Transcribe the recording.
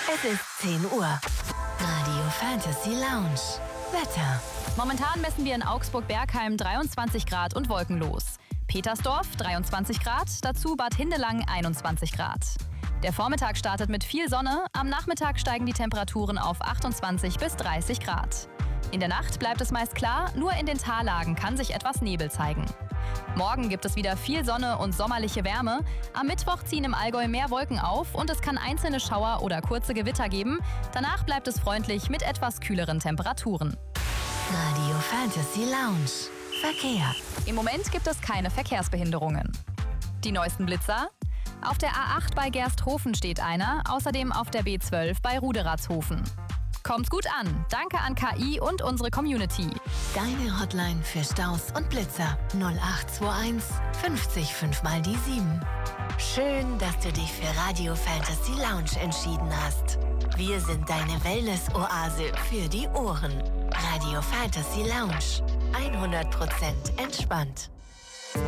Es ist 10 Uhr. Radio Fantasy Lounge. Wetter. Momentan messen wir in Augsburg-Bergheim 23 Grad und wolkenlos. Petersdorf 23 Grad, dazu Bad Hindelang 21 Grad. Der Vormittag startet mit viel Sonne, am Nachmittag steigen die Temperaturen auf 28 bis 30 Grad. In der Nacht bleibt es meist klar, nur in den Tallagen kann sich etwas Nebel zeigen. Morgen gibt es wieder viel Sonne und sommerliche Wärme. Am Mittwoch ziehen im Allgäu mehr Wolken auf und es kann einzelne Schauer oder kurze Gewitter geben. Danach bleibt es freundlich mit etwas kühleren Temperaturen. Radio Fantasy Lounge. Verkehr. Im Moment gibt es keine Verkehrsbehinderungen. Die neuesten Blitzer? Auf der A8 bei Gersthofen steht einer, außerdem auf der B12 bei Ruderatshofen. Kommt's gut an. Danke an KI und unsere Community. Deine Hotline für Staus und Blitzer 0821 50 5 mal die 7. Schön, dass du dich für Radio Fantasy Lounge entschieden hast. Wir sind deine Wellness-Oase für die Ohren. Radio Fantasy Lounge. 100% entspannt.